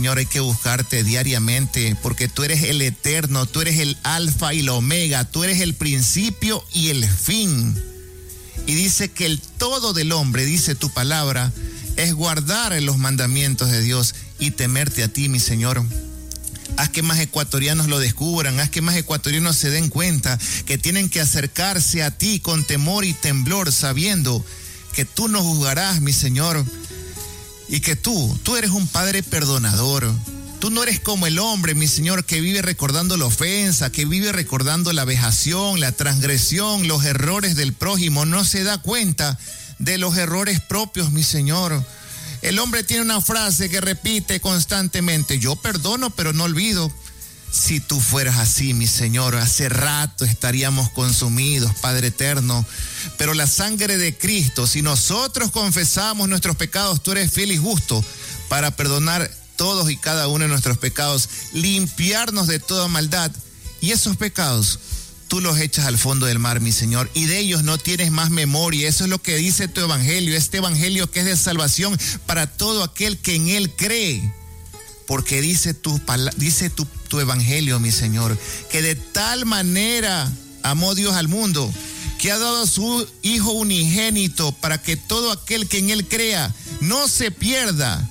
Señor, hay que buscarte diariamente, porque tú eres el eterno, tú eres el alfa y la omega, tú eres el principio y el fin. Y dice que el todo del hombre, dice tu palabra, es guardar los mandamientos de Dios y temerte a ti, mi Señor. Haz que más ecuatorianos lo descubran, haz que más ecuatorianos se den cuenta que tienen que acercarse a ti con temor y temblor, sabiendo que tú nos juzgarás, mi Señor, y que tú eres un Padre perdonador. Tú no eres como el hombre, mi Señor, que vive recordando la ofensa, que vive recordando la vejación, la transgresión, los errores del prójimo. No se da cuenta de los errores propios, mi Señor. El hombre tiene una frase que repite constantemente: yo perdono, pero no olvido. Si tú fueras así, mi Señor, hace rato estaríamos consumidos, Padre eterno. Pero la sangre de Cristo, si nosotros confesamos nuestros pecados, tú eres fiel y justo para perdonar todos y cada uno de nuestros pecados, limpiarnos de toda maldad. Y esos pecados tú los echas al fondo del mar, mi Señor, y de ellos no tienes más memoria. Eso es lo que dice tu evangelio, este evangelio que es de salvación para todo aquel que en él cree. Porque dice tu evangelio, mi Señor, que de tal manera amó Dios al mundo, que ha dado a su Hijo unigénito, para que todo aquel que en él crea no se pierda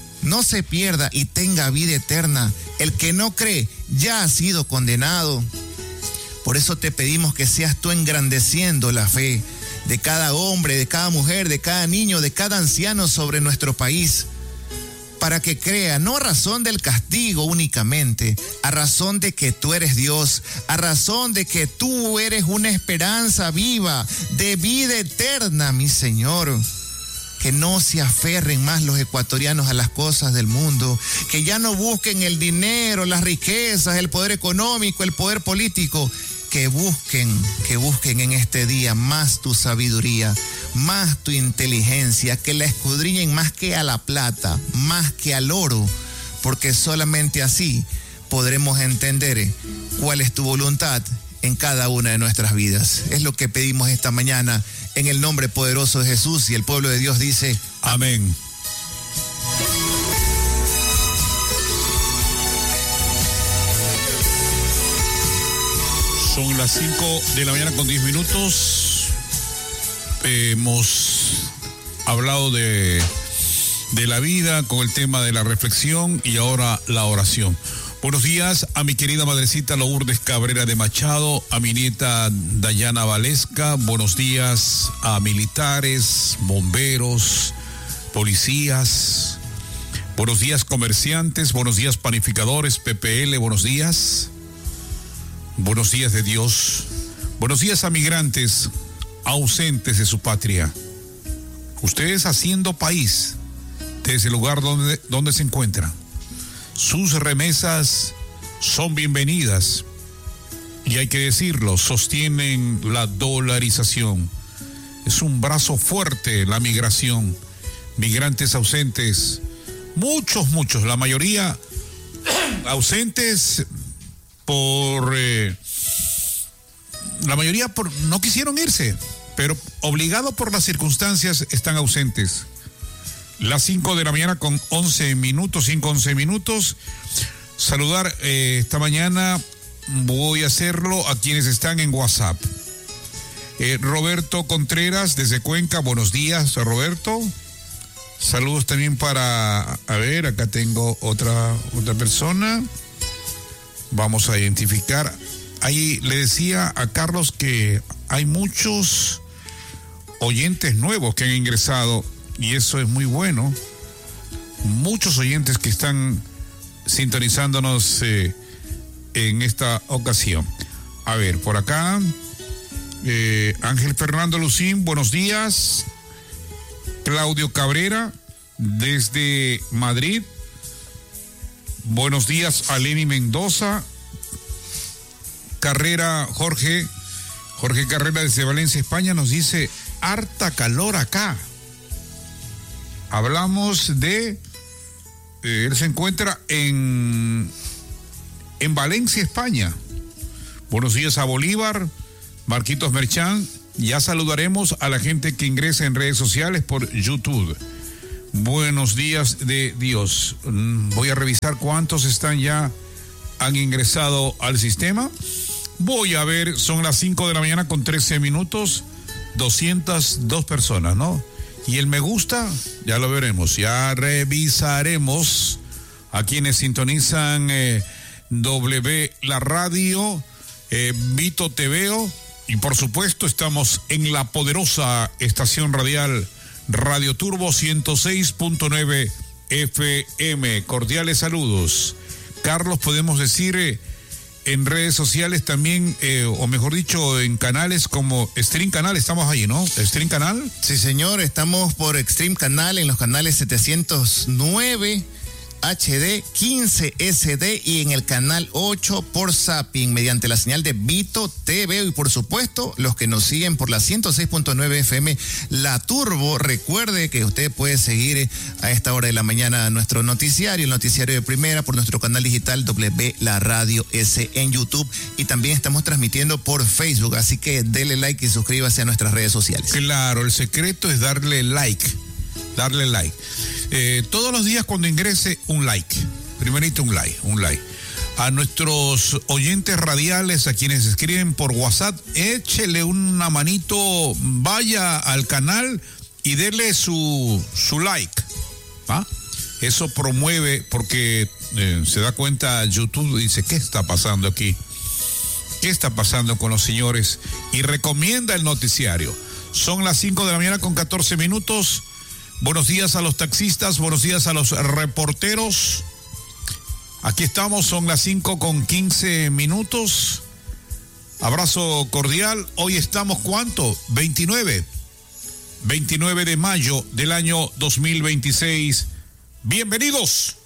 y tenga vida eterna. El que no cree ya ha sido condenado. Por eso te pedimos que seas tú engrandeciendo la fe de cada hombre, de cada mujer, de cada niño, de cada anciano sobre nuestro país, para que crea, no a razón del castigo únicamente, a razón de que tú eres Dios, a razón de que tú eres una esperanza viva de vida eterna, mi Señor. Que no se aferren más los ecuatorianos a las cosas del mundo, que ya no busquen el dinero, las riquezas, el poder económico, el poder político, que busquen en este día más tu sabiduría, más tu inteligencia, que la escudriñen más que a la plata, más que al oro, porque solamente así podremos entender cuál es tu voluntad en cada una de nuestras vidas. Es lo que pedimos esta mañana en el nombre poderoso de Jesús, y el pueblo de Dios dice: amén. Son las 5 de la mañana con 10 minutos. Hemos hablado de la vida con el tema de la reflexión y ahora la oración. Buenos días a mi querida madrecita Lourdes Cabrera de Machado, a mi nieta Dayana Valesca. Buenos días a militares, bomberos, policías. Buenos días comerciantes, buenos días panificadores, PPL, buenos días. Buenos días de Dios. Buenos días a migrantes ausentes de su patria. Ustedes haciendo país desde el lugar donde se encuentran. Sus remesas son bienvenidas y hay que decirlo, sostienen la dolarización. Es un brazo fuerte la migración. Migrantes ausentes, muchos, la mayoría ausentes no quisieron irse, pero obligados por las circunstancias están ausentes. Las 5 de la mañana con 11 minutos, 5:11 minutos. Saludar esta mañana, voy a hacerlo a quienes están en WhatsApp. Roberto Contreras desde Cuenca, buenos días, Roberto. Saludos también para, acá tengo otra persona. Vamos a identificar. Ahí le decía a Carlos que hay muchos oyentes nuevos que han ingresado y eso es muy bueno. Muchos oyentes que están sintonizándonos en esta ocasión. A ver, por acá, Ángel Fernando Lucín, buenos días. Claudio Cabrera, desde Madrid. Buenos días a Lenny Mendoza. Jorge Carrera desde Valencia, España, nos dice: harta calor acá. Hablamos de... él se encuentra en Valencia, España. Buenos días a Bolívar, Marquitos Merchán. Ya saludaremos a la gente que ingresa en redes sociales por YouTube. Buenos días de Dios. Voy a revisar cuántos han ingresado al sistema. Voy a ver, son las 5 de la mañana con 13 minutos, 202 personas, ¿no? Y el me gusta, ya lo veremos, ya revisaremos a quienes sintonizan W La Radio, Vito TVO, y por supuesto estamos en la poderosa estación radial Radio Turbo 106.9 FM. Cordiales saludos. Carlos, podemos decir en redes sociales también, o mejor dicho, en canales como Stream Canal, estamos ahí, ¿no? Stream Canal. Sí, señor, estamos por Stream Canal en los canales 709, HD, 15 SD y en el canal 8 por Zapping mediante la señal de Vito TV, y por supuesto los que nos siguen por la 106.9 FM La Turbo. Recuerde que usted puede seguir a esta hora de la mañana nuestro noticiario, el noticiario de primera, por nuestro canal digital W La Radio S en YouTube, y también estamos transmitiendo por Facebook, así que dele like y suscríbase a nuestras redes sociales. Claro, el secreto es darle like. Todos los días cuando ingrese, un like. Primerito un like. A nuestros oyentes radiales, a quienes escriben por WhatsApp, échele una manito, vaya al canal y dele su like. ¿Ah? Eso promueve, porque se da cuenta YouTube, dice, ¿qué está pasando aquí? ¿Qué está pasando con los señores? Y recomienda el noticiario. Son las 5 de la mañana con 14 minutos. Buenos días a los taxistas, buenos días a los reporteros. Aquí estamos, son las 5 con 15 minutos. Abrazo cordial. Hoy estamos, ¿cuánto? 29 de mayo del año 2026. Bienvenidos.